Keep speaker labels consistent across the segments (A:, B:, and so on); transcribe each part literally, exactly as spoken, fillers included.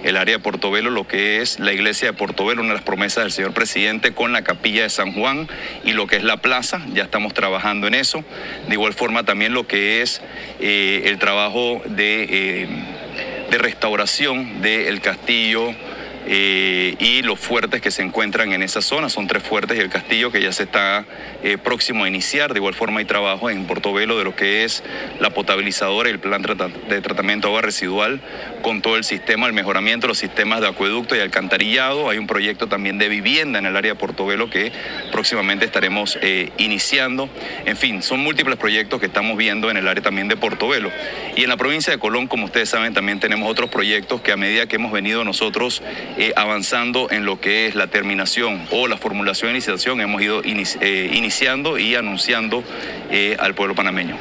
A: el área de Portobelo, lo que es la iglesia de Portobelo, una de las promesas del señor presidente, con la capilla de San Juan y lo que es la plaza. Ya estamos trabajando en eso. De igual forma también lo que es eh, el trabajo de, eh, de restauración del castillo Eh, y los fuertes que se encuentran en esa zona. Son tres fuertes y el castillo que ya se está eh, próximo a iniciar. De igual forma hay trabajo en Portobelo de lo que es la potabilizadora y el plan de tratamiento de agua residual con todo el sistema, el mejoramiento de los sistemas de acueducto y alcantarillado. Hay un proyecto también de vivienda en el área de Portobelo que próximamente estaremos eh, iniciando. En fin, son múltiples proyectos que estamos viendo en el área también de Portobelo. Y en la provincia de Colón, como ustedes saben, también tenemos otros proyectos que a medida que hemos venido nosotros Eh, avanzando en lo que es la terminación o la formulación de licitación, hemos ido inici eh, iniciando y anunciando eh, al pueblo panameño.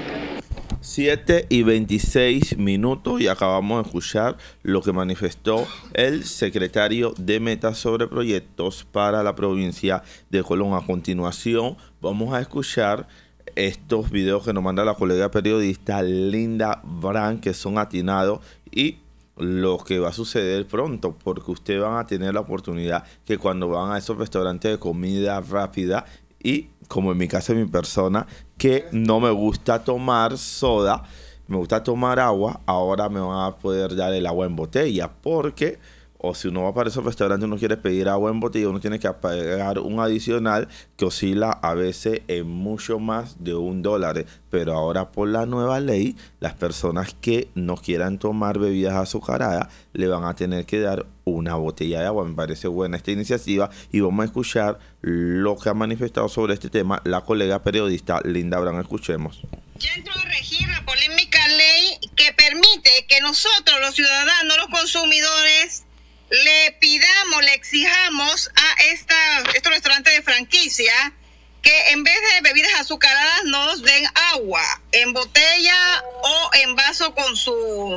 B: siete y veintiséis minutos y acabamos de escuchar lo que manifestó el secretario de Metas sobre proyectos para la provincia de Colón. A continuación vamos a escuchar estos videos que nos manda la colega periodista Linda Brand, que son atinados y lo que va a suceder pronto, porque ustedes van a tener la oportunidad que cuando van a esos restaurantes de comida rápida, y como en mi caso, mi persona, que no me gusta tomar soda, me gusta tomar agua, ahora me van a poder dar el agua en botella, porque o si uno va para esos restaurantes, uno quiere pedir agua en botella, uno tiene que pagar un adicional que oscila a veces en mucho más de un dólar. Pero ahora por la nueva ley, las personas que no quieran tomar bebidas azucaradas le van a tener que dar una botella de agua. Me parece buena esta iniciativa y vamos a escuchar lo que ha manifestado sobre este tema la colega periodista Linda Brand. Escuchemos.
C: Ya entró a regir la polémica ley que permite que nosotros, los ciudadanos, los consumidores, le pidamos, le exijamos a esta, estos restaurantes de franquicia que en vez de bebidas azucaradas nos den agua en botella o en vaso con su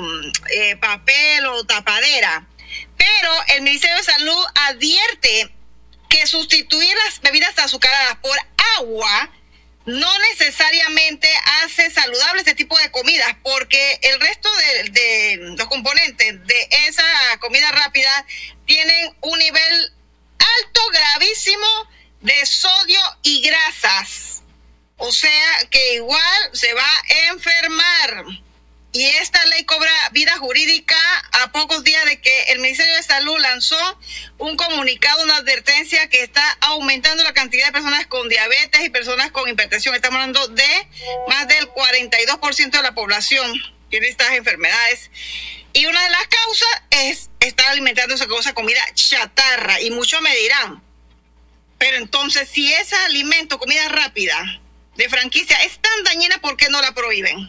C: eh, papel o tapadera. Pero el Ministerio de Salud advierte que sustituir las bebidas azucaradas por agua no necesariamente hace saludable este tipo de comidas, porque el resto de, de los componentes de esa comida rápida tienen un nivel alto, gravísimo de sodio y grasas. O sea que igual se va a enfermar. Y esta ley cobra vida jurídica a pocos días de que el Ministerio de Salud lanzó un comunicado, una advertencia que está aumentando la cantidad de personas con diabetes y personas con hipertensión. Estamos hablando de más del cuarenta y dos por ciento de la población que tiene estas enfermedades. Y una de las causas es estar alimentándose con esa comida chatarra. Y muchos me dirán, pero entonces si ese alimento, comida rápida de franquicia es tan dañina, ¿por qué no la prohíben?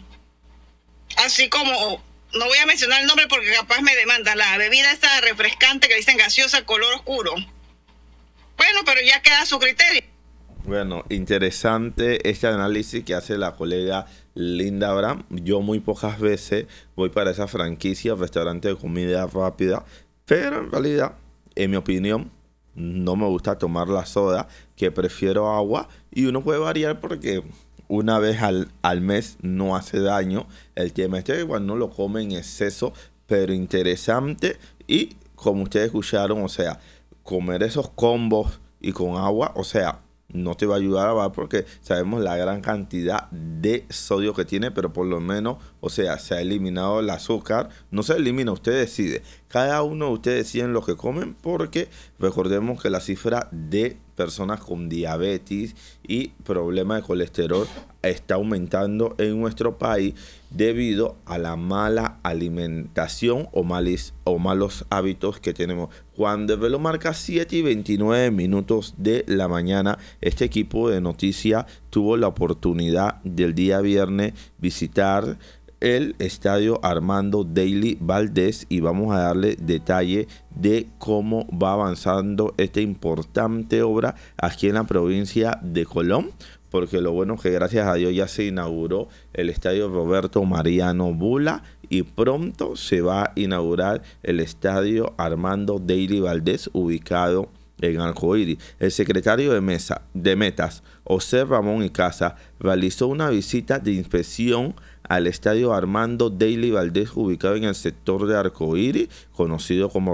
C: Así como, no voy a mencionar el nombre porque capaz me demandan, la bebida esa refrescante que dicen gaseosa color oscuro. Bueno, pero ya queda a su criterio.
B: Bueno, interesante este análisis que hace la colega Linda Brand. Yo muy pocas veces voy para esa franquicia, restaurante de comida rápida, pero en realidad, en mi opinión, no me gusta tomar la soda, que prefiero agua, y uno puede variar porque una vez al, al mes no hace daño. El tema este igual no lo come en exceso, pero interesante. Y como ustedes escucharon, o sea, comer esos combos y con agua, o sea, no te va a ayudar a bajar porque sabemos la gran cantidad de sodio que tiene, pero por lo menos, o sea, se ha eliminado el azúcar. No se elimina, usted decide. Cada uno de ustedes deciden lo que comen, porque recordemos que la cifra de personas con diabetes y problemas de colesterol está aumentando en nuestro país debido a la mala alimentación o, malis, o malos hábitos que tenemos. Cuando el reloj marca siete y veintinueve minutos de la mañana, este equipo de noticias tuvo la oportunidad del día viernes visitar el estadio Armando Daily Valdés y vamos a darle detalle de cómo va avanzando esta importante obra aquí en la provincia de Colón, porque lo bueno es que gracias a Dios ya se inauguró el estadio Roberto Mariano Bula y pronto se va a inaugurar el estadio Armando Daily Valdés ubicado en Arcoíris. El secretario de, mesa, de Metas, José Ramón Icaza, realizó una visita de inspección al estadio Armando Daily Valdés ubicado en el sector de Arcoíris, conocido como